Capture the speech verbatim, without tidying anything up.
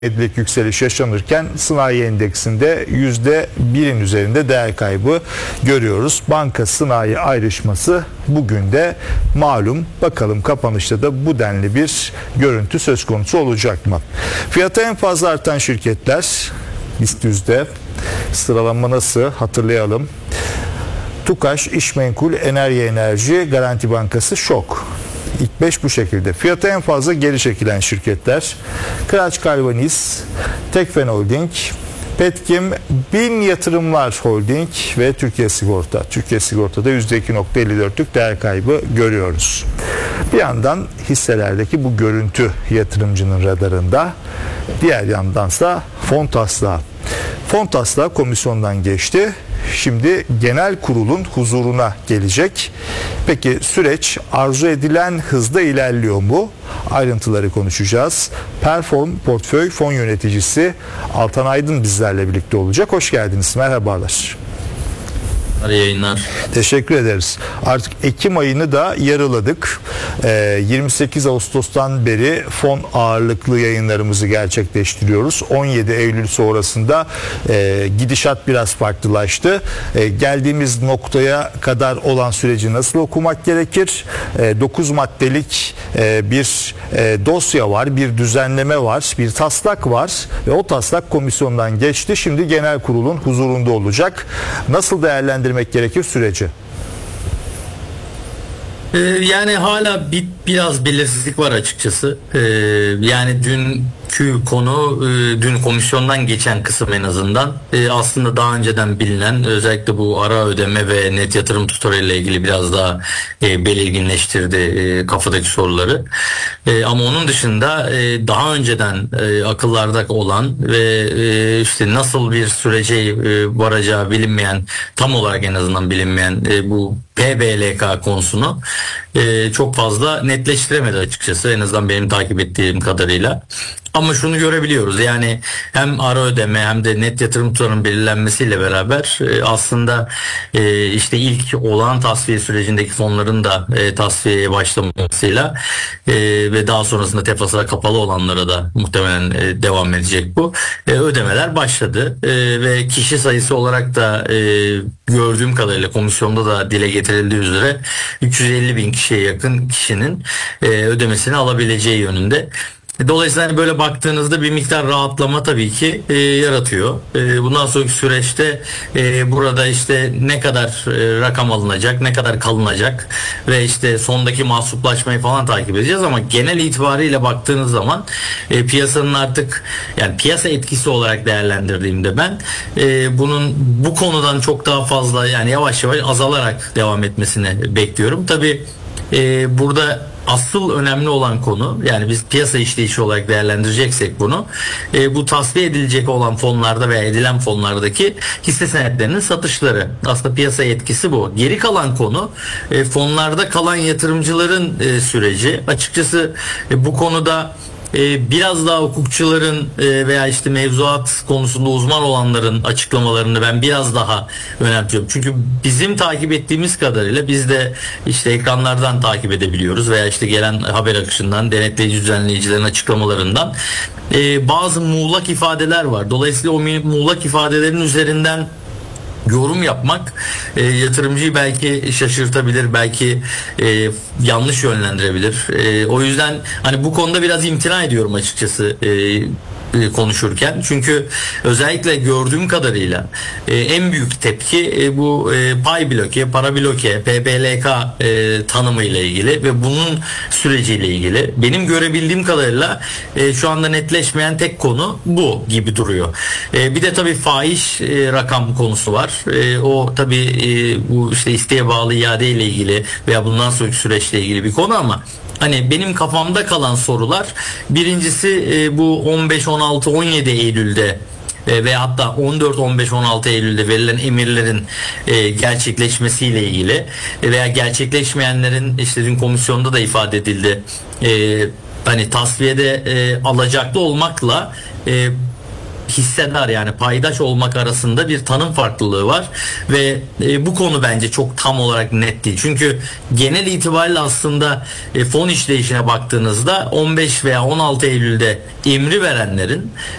Endek yükseliş yaşanırken sanayi endeksinde yüzde birin üzerinde değer kaybı görüyoruz. Banka sanayi ayrışması bugün de malum. Bakalım kapanışta da bu denli bir görüntü söz konusu olacak mı? Fiyatı en fazla artan şirketler BIST yüzde. Sıralama nasıl hatırlayalım. TUKAŞ, İşmenkul, Enerji Enerji, Garanti Bankası, Şok. İlk beş bu şekilde. Fiyatı en fazla geri çekilen şirketler: Kıraç Galvaniz, Tekfen Holding, Petkim, Bin Yatırımlar Holding ve Türkiye Sigorta. Türkiye Sigorta'da yüzde iki virgül elli dörtlük değer kaybı görüyoruz. Bir yandan hisselerdeki bu görüntü yatırımcının radarında, diğer yandansa fon taslağı. Fon taslağı komisyondan geçti. Şimdi genel kurulun huzuruna gelecek. Peki süreç arzu edilen hızda ilerliyor mu? Ayrıntıları konuşacağız. Perform Portföy Fon Yöneticisi Altan Aydın bizlerle birlikte olacak. Hoş geldiniz. Merhabalar. İyi yayınlar. Teşekkür ederiz. Artık Ekim ayını da yarıladık. Ee, yirmi sekiz Ağustos'tan beri fon ağırlıklı yayınlarımızı gerçekleştiriyoruz. on yedi Eylül sonrasında e, gidişat biraz farklılaştı. E, geldiğimiz noktaya kadar olan süreci nasıl okumak gerekir? E, dokuz maddelik e, bir e, dosya var, bir düzenleme var, bir taslak var ve o taslak komisyondan geçti. Şimdi genel kurulun huzurunda olacak. Nasıl değerlendirmek gerekir süreci? Ee, yani hala bir, biraz belirsizlik var açıkçası. Ee, yani dünkü konu, e, dün komisyondan geçen kısım en azından e, aslında daha önceden bilinen, özellikle bu ara ödeme ve net yatırım tutarı ile ilgili biraz daha e, belirginleştirdi e, kafadaki soruları. E, ama onun dışında e, daha önceden e, akıllarda olan ve e, işte nasıl bir sürece e, varacağı bilinmeyen, tam olarak en azından bilinmeyen e, bu P B L K konusunu e, çok fazla netleştiremedi açıkçası, en azından benim takip ettiğim kadarıyla. Ama şunu görebiliyoruz, yani hem ara ödeme hem de net yatırım tutarının belirlenmesiyle beraber e, aslında e, işte ilk olağan tasfiye sürecindeki fonların da e, tasfiyeye başlamasıyla e, ve daha sonrasında tefasına kapalı olanlara da muhtemelen e, devam edecek bu. E, ödemeler başladı e, ve kişi sayısı olarak da e, gördüğüm kadarıyla komisyonda da dile getirildiği üzere üç yüz elli bin kişiye yakın kişinin e, ödemesini alabileceği yönünde. Dolayısıyla hani böyle baktığınızda bir miktar rahatlama tabii ki e, yaratıyor. E, bundan sonraki süreçte e, burada işte ne kadar e, rakam alınacak, ne kadar kalınacak ve işte sondaki mahsuplaşmayı falan takip edeceğiz. Ama genel itibariyle baktığınız zaman e, piyasanın artık, yani piyasa etkisi olarak değerlendirdiğimde ben e, bunun bu konudan çok daha fazla, yani yavaş yavaş azalarak devam etmesini bekliyorum. Tabii e, burada asıl önemli olan konu, yani biz piyasa işleyişi olarak değerlendireceksek bunu, e, bu tasfiye edilecek olan fonlarda veya edilen fonlardaki hisse senetlerinin satışları. Aslında piyasa etkisi bu. Geri kalan konu e, fonlarda kalan yatırımcıların e, süreci. Açıkçası e, bu konuda Ee, biraz daha hukukçuların e, veya işte mevzuat konusunda uzman olanların açıklamalarını ben biraz daha önemsiyorum. Çünkü bizim takip ettiğimiz kadarıyla biz de işte ekranlardan takip edebiliyoruz veya işte gelen haber akışından, denetleyici düzenleyicilerin açıklamalarından e, bazı muğlak ifadeler var. Dolayısıyla o muğlak ifadelerin üzerinden yorum yapmak e, yatırımcıyı belki şaşırtabilir, belki e, yanlış yönlendirebilir. E, o yüzden hani bu konuda biraz imtina ediyorum açıkçası e, konuşurken. Çünkü özellikle gördüğüm kadarıyla e, en büyük tepki e, bu e, pay bloke, para bloke, P B L K e, tanımı ile ilgili ve bunun süreciyle ilgili. Benim görebildiğim kadarıyla e, şu anda netleşmeyen tek konu bu gibi duruyor. E, bir de tabii faiz e, rakam konusu var. E, o tabii e, bu işte isteğe bağlı iade ile ilgili veya bundan sonraki süreçle ilgili bir konu, ama hani benim kafamda kalan sorular, birincisi e, bu on beş, on altı, on yedi Eylül'de e, ve hatta on dört, on beş, on altı Eylül'de verilen emirlerin e, gerçekleşmesiyle ilgili e, veya gerçekleşmeyenlerin, işte dün komisyonda da ifade edildi, e, hani tasfiyede e, alacaklı olmakla e, hissedar yani paydaş olmak arasında bir tanım farklılığı var ve e, bu konu bence çok tam olarak net değil. Çünkü genel itibariyle aslında e, fon işleyişine baktığınızda on beş veya on altı Eylül'de emri verenlerin